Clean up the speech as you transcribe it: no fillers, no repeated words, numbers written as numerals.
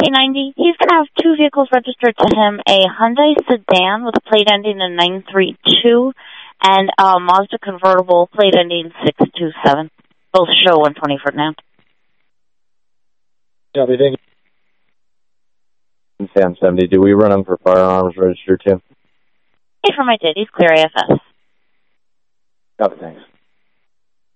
K90. He's going to have two vehicles registered to him, a Hyundai sedan with a plate ending in 932 and a Mazda convertible plate ending 627. Both show 120 for now. Copy, thank you. Sam 70, do we run them for firearms registered too? Hey, for my Diddy's clear AFS. Copy, thanks.